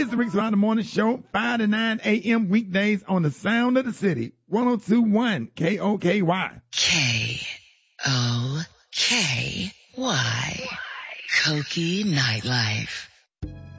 It's the Rick Survivor Morning Show, 5 to 9 a.m. weekdays on the Sound of the City, 102.1 KOKY. KOKY. Koki Nightlife.